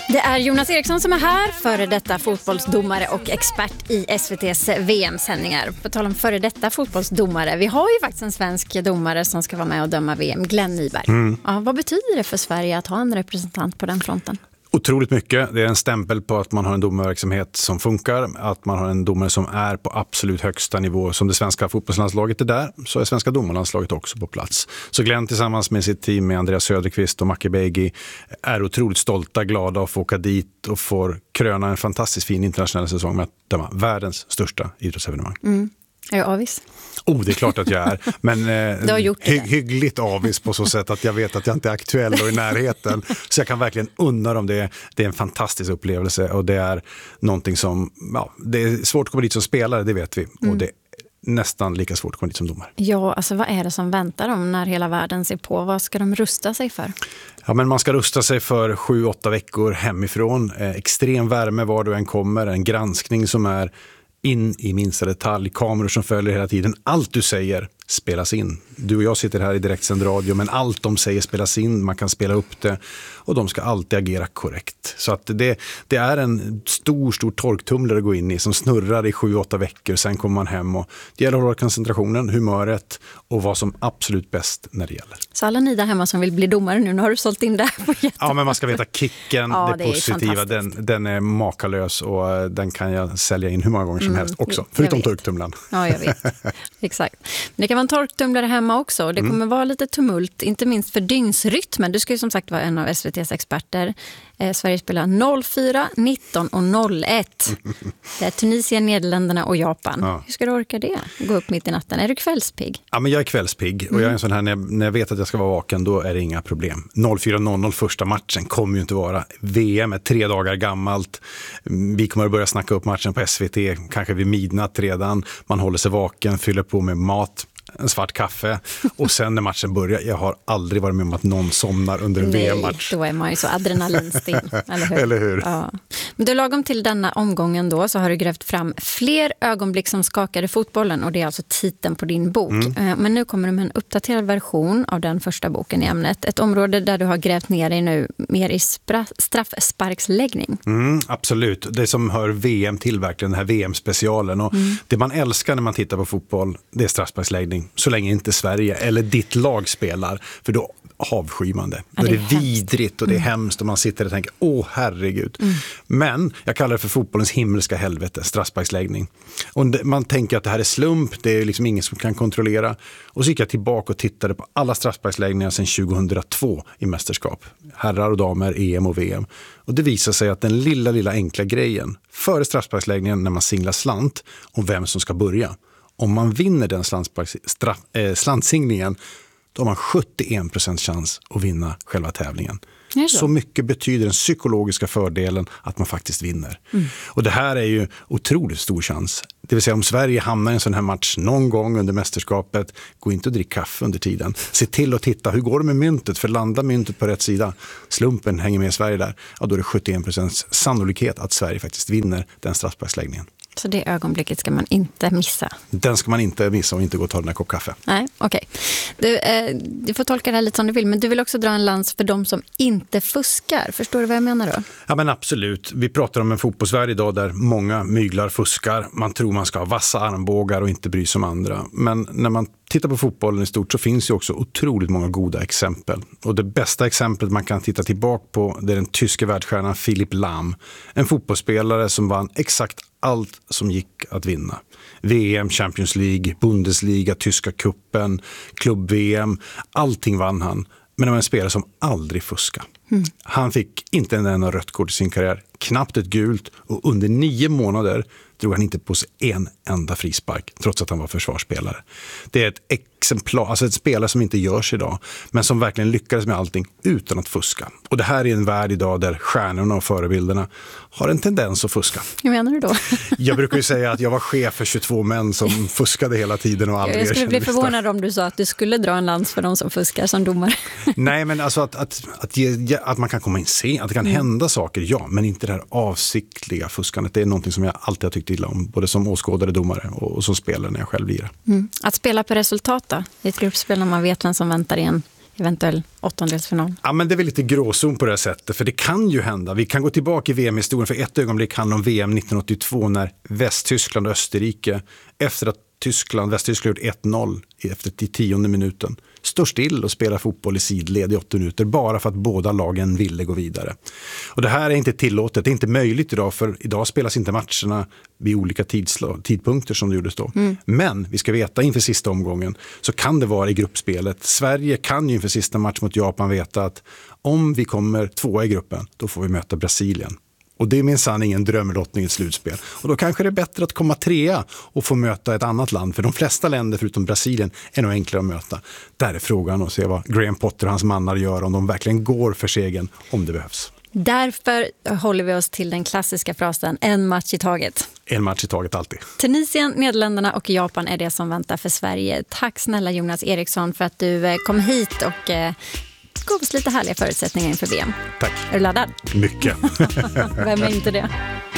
Det är Jonas Eriksson som är här, före detta fotbollsdomare och expert i SVT:s VM-sändningar. På tal om före detta fotbollsdomare, vi har ju faktiskt en svensk domare som ska vara med och döma VM, Glenn Nyberg. Ja, vad betyder det för Sverige att ha en representant på den fronten? Otroligt mycket. Det är en stämpel på att man har en domarverksamhet som funkar, att man har en domare som är på absolut högsta nivå. Som det svenska fotbollslandslaget är där, så är svenska domarlandslaget också på plats. Så Glenn tillsammans med sitt team med Andreas Söderqvist och Macke Begi är otroligt stolta, glada att få åka dit och får kröna en fantastiskt fin internationell säsong med att döma världens största idrottsevenemang. Är du avis? Det är klart att jag är, men du har gjort hyggligt avis på så sätt att jag vet att jag inte är aktuell och i närheten. Så jag kan verkligen undra om det. Det är en fantastisk upplevelse och det är någonting som, det är svårt att komma dit som spelare, det vet vi. Och det är nästan lika svårt att komma dit som domare. Ja, alltså vad är det som väntar dem när hela världen ser på? Vad ska de rusta sig för? Ja, men man ska rusta sig för 7-8 veckor hemifrån. Extrem värme var du än kommer, en granskning som är in i minsta detalj, kameror som följer hela tiden. Allt du säger spelas in. Du och jag sitter här i direktsänd radio, men allt de säger spelas in. Man kan spela upp det och de ska alltid agera korrekt. Så att det är en stor torktumlare att gå in i som snurrar i 7-8 veckor. Sen kommer man hem och det gäller att hålla koncentrationen, humöret och vad som absolut bäst när det gäller. Så alla ni där hemma som vill bli domare nu har du sålt in där på jättebra. Ja, men man ska veta kicken, ja, det positiva. Den är makalös och den kan jag sälja in hur många gånger som helst också. Förutom torktumlaren. Ja, jag vet. Exakt. Men det kan vara en torktumlare hemma också. Det kommer vara lite tumult, inte minst för dygnsrytmen. Du ska ju som sagt vara en av SVT:s experter. Sverige spelar 04, 19 och 01. Det är Tunisien, Nederländerna och Japan. Ja. Hur ska du orka det? Gå upp mitt i natten. Är du kvällspigg? Ja, men jag är kvällspigg. Och jag är en sån här, när jag vet att jag ska vara vaken, då är det inga problem. 04.00 första matchen kommer ju inte vara. VM är 3 dagar gammalt. Vi kommer att börja snacka upp matchen på SVT. Kanske vid midnatt redan. Man håller sig vaken, fyller på med mat. En svart kaffe och sen när matchen börjar, jag har aldrig varit med om att någon somnar under en VM-match. Då är man ju så adrenalinstil, eller hur? Eller hur? Ja. Men du, lagom till denna omgången då så har du grävt fram fler ögonblick som skakade fotbollen och det är alltså titeln på din bok. Men nu kommer du med en uppdaterad version av den första boken i ämnet. Ett område där du har grävt ner dig nu mer i straffsparksläggning. Absolut. Det som hör VM till verkligen, den här VM-specialen. Och det man älskar när man tittar på fotboll, det är straffsparksläggning. Så länge inte Sverige eller ditt lag spelar, för då avskyr man det. Då är det vidrigt och det är hemskt och man sitter och tänker, herregud. Men jag kallar det för fotbollens himmelska helvete, straffsparksläggning. Och man tänker att det här är slump, det är liksom ingen som kan kontrollera. Och så gick jag tillbaka och tittade på alla straffsparksläggningar sedan 2002 i mästerskap. Herrar och damer, EM och VM. Och det visar sig att den lilla enkla grejen före straffsparksläggningen när man singlar slant om vem som ska börja. Om man vinner den slantsinglingen, då har man 71% chans att vinna själva tävlingen. Så mycket betyder den psykologiska fördelen att man faktiskt vinner. Och det här är ju otroligt stor chans. Det vill säga om Sverige hamnar i en sån här match någon gång under mästerskapet, gå inte och drick kaffe under tiden. Se till att titta, hur går det med myntet? För landar myntet på rätt sida, slumpen hänger med Sverige där, ja, då är det 71% sannolikhet att Sverige faktiskt vinner den straffsparksläggningen. Så det ögonblicket ska man inte missa? Den ska man inte missa och inte gå och ta den här kopp kaffe. Nej, okej. Du får tolka det här lite som du vill, men du vill också dra en lans för de som inte fuskar. Förstår du vad jag menar då? Ja, men absolut. Vi pratar om en fotbollsvärld idag där många myglar fuskar. Man tror man ska ha vassa armbågar och inte bry sig om andra. Men när man tittar på fotbollen i stort så finns ju också otroligt många goda exempel. Och det bästa exemplet man kan titta tillbaka på, det är den tyska världsstjärnan Philipp Lahm. En fotbollsspelare som vann exakt allt som gick att vinna. VM, Champions League, Bundesliga, tyska kuppen, klubb-VM. Allting vann han. Men det var en spelare som aldrig fuskade. Han fick inte en enda rött kort i sin karriär. Knappt ett gult. Och under 9 månader drog han inte på sig en enda frispark, trots att han var försvarsspelare. Det är ett exemplar, alltså ett spelare som inte görs idag, men som verkligen lyckades med allting utan att fuska. Och det här är en värld idag där stjärnorna och förebilderna har en tendens att fuska. Hur menar du då? Jag brukar ju säga att jag var chef för 22 män som fuskade hela tiden och aldrig. Jag skulle bli förvånad om du sa att du skulle dra en lans för de som fuskar som domare. Nej, men alltså att man kan komma in sent, att det kan hända saker, ja, men inte det här avsiktliga fuskandet. Det är någonting som jag alltid har tyckt illa om, både som åskådare, domare och som spelare när jag själv lirar. Att spela på resultat då? I ett gruppspel när man vet vem som väntar i en eventuell åttondelsfinal? Ja, men det är väl lite gråzon på det här sättet, för det kan ju hända. Vi kan gå tillbaka i VM-historien, för ett ögonblick handlar om VM 1982 när Västtyskland och Österrike, efter att Västtyskland gjort 1-0 efter 10:e minuten, står still och spelar fotboll i sidled i 8 minuter bara för att båda lagen ville gå vidare. Och det här är inte tillåtet, det är inte möjligt idag, för idag spelas inte matcherna vid olika tidpunkter som det gjordes då. Men vi ska veta inför sista omgången så kan det vara i gruppspelet. Sverige kan ju inför sista match mot Japan veta att om vi kommer 2 i gruppen, då får vi möta Brasilien. Och det är minsann ingen drömlottning i ett slutspel. Och då kanske det är bättre att komma 3 och få möta ett annat land. För de flesta länder förutom Brasilien är nog enklare att möta. Där är frågan att se vad Graham Potter och hans mannar gör, om de verkligen går för segern om det behövs. Därför håller vi oss till den klassiska frasen, en match i taget. En match i taget alltid. Tunisien, Nederländerna och Japan är det som väntar för Sverige. Tack snälla Jonas Eriksson för att du kom hit och gav oss lite härliga förutsättningar inför VM. Tack. Är du laddad? Mycket. Vem är inte det?